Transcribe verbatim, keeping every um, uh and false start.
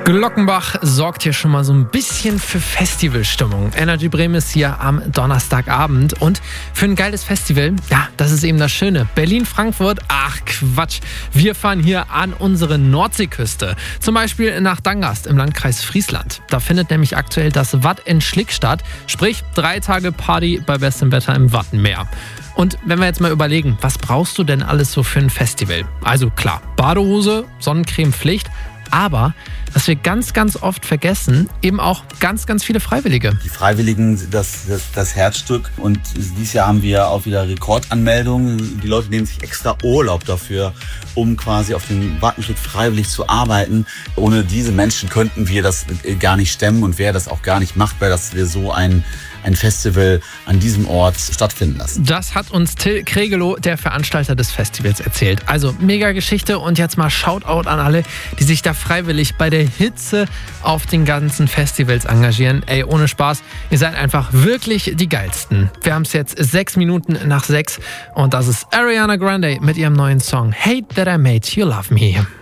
Glockenbach sorgt hier schon mal so ein bisschen für Festivalstimmung. Energy Bremen ist hier am Donnerstagabend und für ein geiles Festival, ja, das ist eben das Schöne. Berlin-Frankfurt, ach Quatsch, wir fahren hier an unsere Nordseeküste. Zum Beispiel nach Dangast im Landkreis Friesland. Da findet nämlich aktuell das Watt in Schlick statt, sprich drei Tage Party bei bestem Wetter im Wattenmeer. Und wenn wir jetzt mal überlegen, was brauchst du denn alles so für ein Festival? Also klar, Badehose, Sonnencreme Pflicht, aber was wir ganz, ganz oft vergessen, eben auch ganz, ganz viele Freiwillige. Die Freiwilligen, das, das, das Herzstück. Und dieses Jahr haben wir auch wieder Rekordanmeldungen. Die Leute nehmen sich extra Urlaub dafür, um quasi auf dem Wattenschlick freiwillig zu arbeiten. Ohne diese Menschen könnten wir das gar nicht stemmen und wäre das auch gar nicht machbar, dass wir so ein ein Festival an diesem Ort stattfinden lassen. Das hat uns Till Kregelow, der Veranstalter des Festivals, erzählt. Also mega Geschichte und jetzt mal Shoutout an alle, die sich da freiwillig bei der Hitze auf den ganzen Festivals engagieren. Ey, ohne Spaß, ihr seid einfach wirklich die Geilsten. Wir haben es jetzt sechs Minuten nach sechs und das ist Ariana Grande mit ihrem neuen Song Hate That I Made You Love Me.